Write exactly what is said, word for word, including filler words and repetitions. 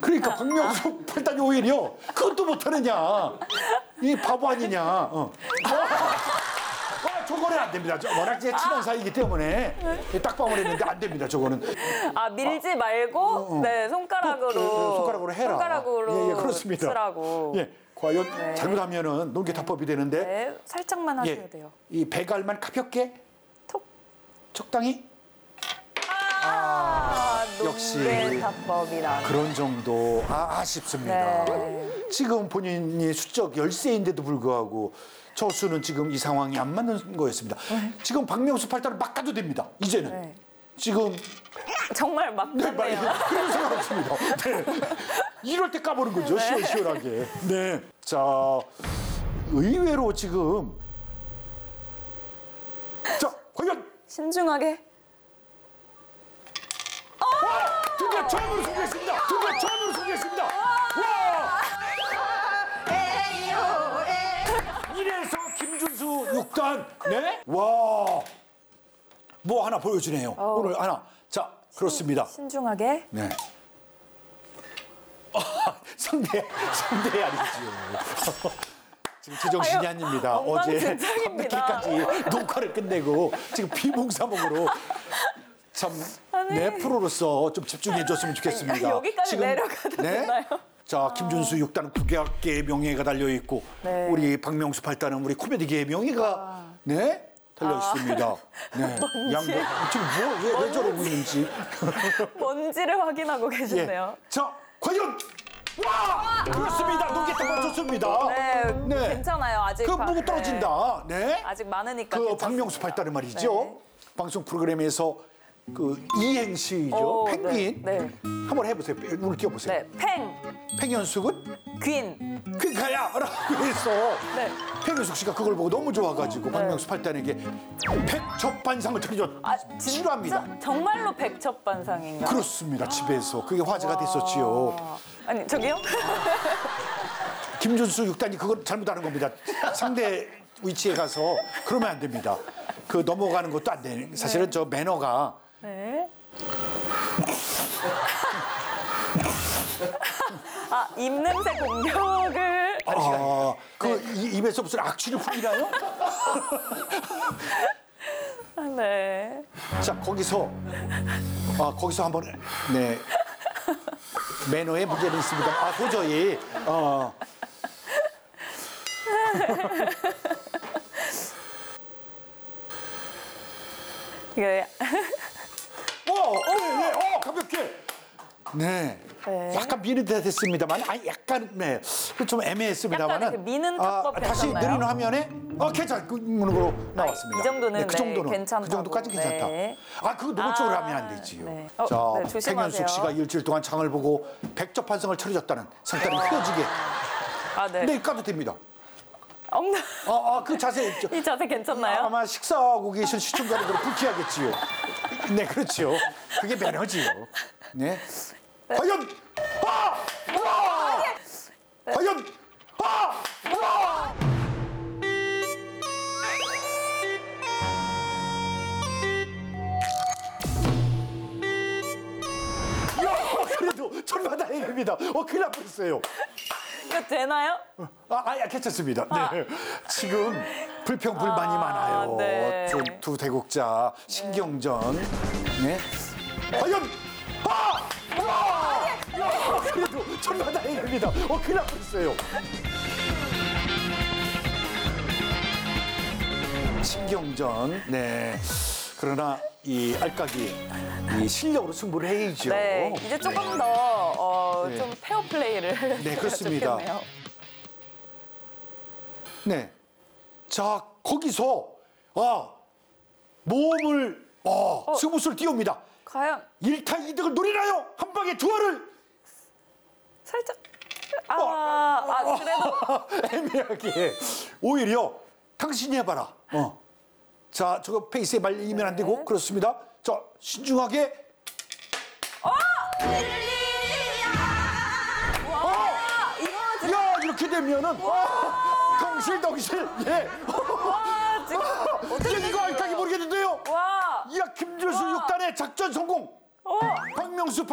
그러니까 박명수 팔 단이 오히려 그것도 못하느냐. 이 바보 아니냐. 어. 어, 저거는 안 됩니다. 저 워낙 제 친한 사이이기 때문에 딱밤을 했는데 안 됩니다. 저거는. 아 밀지 말고 어, 어. 네 손가락으로 예, 예, 손가락으로 해라. 손가락으로 예, 예, 그렇습니다. 치라고. 예, 과연 네. 잘못하면은 농개타법이 되는데. 네, 살짝만 하셔야 예, 돼요. 이 배갈만 가볍게 톡. 적당히. 아, 역시 농개타법이라. 그런 정도. 아, 아쉽습니다. 네. 지금 본인이 수적 열세인데도 불구하고 저 수는 지금 이 상황이 안 맞는 거였습니다. 네. 지금 박명수 팔단을 막 가도 됩니다. 이제는. 네. 지금 정말 막 네, 말, 같네요. 그런 생각 없습니다. 네. 이럴 때 까보는 거죠. 시원시원하게. 네. 자, 의외로 지금 자, 과연 신중하게. 와! 드디어 처음으로 소개했습니다. 드디어 처음으로 소개했습니다. 와! 이래서 김준수 육 단. 네? 와! 뭐 하나 보여주네요. 어. 오늘 하나. 자, 그렇습니다. 신중하게. 네. 아, 상대, 상대 아니지요. 지금 제정신이 아유, 아닙니다. 어제 엉망진창입니다. 밤늦게까지 녹화를 끝내고 지금 비몽사몽으로 참 아니. 내 프로로서 좀 집중해 줬으면 좋겠습니다. 여기까지 내려가도 되나요? 자, 김준수 육 단은 국악계의 명예가 달려 있고 네. 우리 박명수 팔 단은 우리 코미디계의 명예가 네 달려 있습니다. 네, 양보 지금 뭐왜 왜 저러고 있는지. 뭔지를 확인하고 계시네요. 예. 자, 과연 와! 그렇습니다. 농개타법 좋습니다. 네, 괜찮아요. 아직 그 바- 보고 떨어진다. 네. 아직 많으니까. 그 괜찮습니다. 박명수 팔 단은 말이죠. 네. 방송 프로그램에서 그 이행시죠. 오, 펭귄. 네, 네. 한번 해보세요. 눈을 띄워보세요. 네, 팽, 팽현숙은 귄. 퀸가야! 라고 해서 네. 팽현숙 씨가 그걸 보고 너무 좋아가지고 박명수 팔 단에게 백첩반상을 차려줬 아, 싫어합니다. 진짜 정말로 백첩반상인가요? 그렇습니다. 집에서 그게 화제가 됐었지요. 아, 아니 저기요? 김준수 육 단이 그걸 잘못하는 겁니다. 상대 위치에 가서 그러면 안 됩니다. 그 넘어가는 것도 안 돼. 사실은 네. 저 매너가 네. 아, 입냄새 공격을. 아, 그 이- 입에서 무슨 악취를 풍기나요? 아, 네. 자, 거기서 아, 거기서 한번 네. 매너에 문제는 있습니다. 아, 도저히 어. 이게 어, 네, 네, 어, 가볍게. 네. 네. 약간 미는 듯 했습니다만, 아, 약간, 네. 좀 애매했습니다만은. 약간 그 미는 탑법 다시 괜찮나요? 느린 화면에, 어, 괜찮, 그 문으로 나왔습니다. 이 정도는 네, 그 네, 정도는. 괜찮다고. 그 정도까지 괜찮다. 네. 아, 그거 노골적으로 아, 하면 안 되지요. 네. 어, 자, 네, 조심하세요. 팽현숙 씨가 일주일 동안 장을 보고 백접한성을 차려줬다는 상단이 휘어지게. 아, 네. 네, 까도 됩니다. 엉덩. 아, 아, 그 자세. 저- 이 자세 괜찮나요? 아마 식사하고 계신 시청자분들은 불쾌하겠지요. 네, 그렇지요. 그게 매너지요. 네. 과연! 아! 와! 과연! 아! 와! 야, 그래도 천만다행입니다. 어, 큰일 날 뻔했어요. 이거 되나요? 아, 아, 괜찮습니다. 네. 지금 불평 불만이 아, 많아요. 네. 두, 두 대국자 신경전. 네. 과연 아! 와! 야, 그래도 천만다행입니다. 어, 큰일 날 뻔했어요. 신경전. 네. 그러나 이 알까기 이 실력으로 승부를 해야죠. 네. 이제 조금 더, 어, 네. 좀 페어 플레이를. 네, 그렇습니다. 좋겠네요. 네. 자, 거기서, 아, 모험을, 아, 스무스를 띄웁니다. 과연 일 타 이 득을 노리나요? 한 방에 두 알을! 살짝. 아, 아, 그래도. 애매하게. 오히려 당신이 해봐라. 어. 자, 저거 페이스에 말리면 안 되고, 네. 그렇습니다. 자, 신중하게. 와, 이거 지금. 야, 이렇게 되면은, 덩실덩실, 예. 와, 지금. 어떻게 이거 알까기 모르겠는데요? 와. 이야, 김준수 육 단의 작전 성공! 어. 박명수